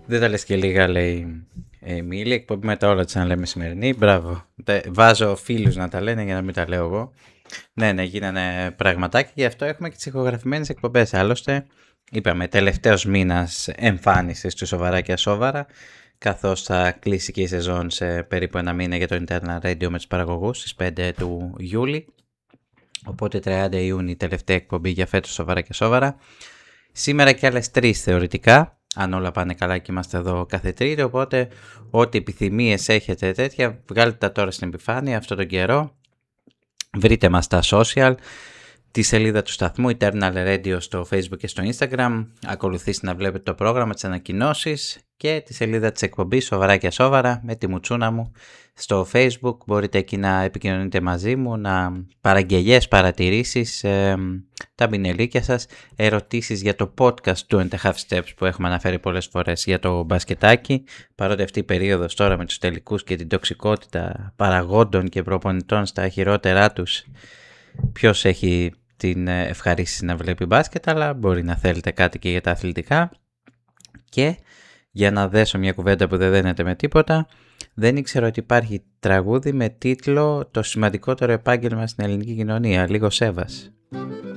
Δεν τα λες και λίγα, λέει η Μίλη. Εκπομπή με τα όλα της να λέμε σημερινή. Μπράβο. Βάζω φίλους να τα λένε για να μην τα λέω εγώ. Ναι, γίνανε πραγματάκια. Γι' αυτό έχουμε και τις ηχογραφημένες εκπομπές. Άλλωστε, είπαμε, τελευταίος μήνας εμφάνισης του Σοβαρά και Ασόβαρα, καθώς θα κλείσει και η σεζόν σε περίπου ένα μήνα για το Internal Radio με τους παραγωγούς στις 5 του Ιούλη. Οπότε 30 Ιούνιου η τελευταία εκπομπή για φέτος Σοβαρά και Ασόβαρα. Σήμερα και άλλες 3 θεωρητικά, αν όλα πάνε καλά και είμαστε εδώ κάθε Τρίτη, οπότε ό,τι επιθυμίες έχετε τέτοια, βγάλτε τα τώρα στην επιφάνεια αυτόν τον καιρό. Βρείτε μας στα social, τη σελίδα του σταθμού Eternal Radio στο Facebook και στο Instagram, ακολουθήστε να βλέπετε το πρόγραμμα, τις ανακοινώσεις και τη σελίδα της εκπομπής Σοβαρά και Ασόβαρα με τη μουτσούνα μου στο Facebook. Μπορείτε εκεί να επικοινωνείτε μαζί μου, να παραγγελιές, παρατηρήσεις, τα μπινελίκια σας, ερωτήσεις για το podcast του And a Half Steps που έχουμε αναφέρει πολλές φορές για το μπασκετάκι, παρότι αυτή η περίοδος τώρα με τους τελικούς και την τοξικότητα παραγόντων και προπονητών στα χειρότερά τους, ποιος έχει την ευχαρίστηση να βλέπει μπάσκετ, αλλά μπορεί να θέλετε κάτι και για τα αθλητικά. Και για να δέσω μια κουβέντα που δεν δένεται με τίποτα, δεν ήξερα ότι υπάρχει τραγούδι με τίτλο «Το σημαντικότερο επάγγελμα στην ελληνική κοινωνία». Λίγο Σέβας.